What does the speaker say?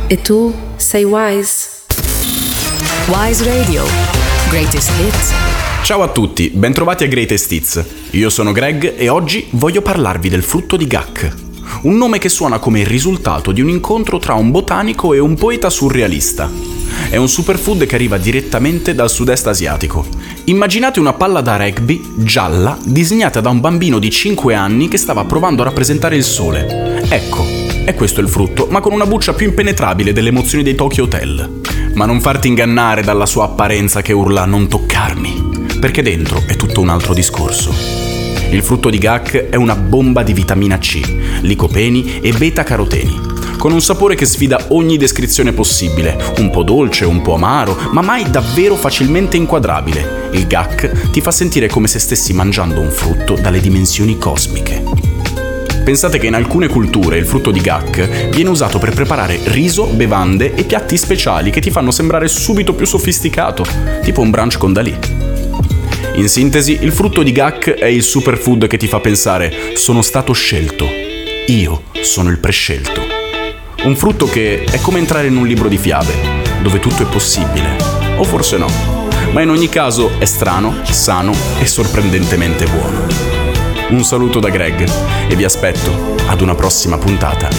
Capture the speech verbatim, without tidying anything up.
E tu sei Wise? Wise Radio. Greatest Hits. Ciao a tutti, bentrovati a Greatest Hits. Io sono Greg e oggi voglio parlarvi del frutto di Gak. Un nome che suona come il risultato di un incontro tra un botanico e un poeta surrealista. È un superfood che arriva direttamente dal sud-est asiatico. Immaginate una palla da rugby gialla disegnata da un bambino di cinque anni che stava provando a rappresentare il sole. Ecco, è questo il frutto, ma con una buccia più impenetrabile delle emozioni dei Tokyo Hotel. Ma non farti ingannare dalla sua apparenza che urla "non toccarmi", perché dentro è tutto un altro discorso. Il frutto di Gak è una bomba di vitamina C, licopeni e beta-caroteni, con un sapore che sfida ogni descrizione possibile, un po' dolce, un po' amaro, ma mai davvero facilmente inquadrabile. Il Gak ti fa sentire come se stessi mangiando un frutto dalle dimensioni cosmiche. Pensate che in alcune culture il frutto di Gak viene usato per preparare riso, bevande e piatti speciali che ti fanno sembrare subito più sofisticato, tipo un brunch con Dalì. In sintesi, il frutto di Gak è il superfood che ti fa pensare "sono stato scelto, io sono il prescelto". Un frutto che è come entrare in un libro di fiabe, dove tutto è possibile, o forse no, ma in ogni caso è strano, sano e sorprendentemente buono. Un saluto da Greg e vi aspetto ad una prossima puntata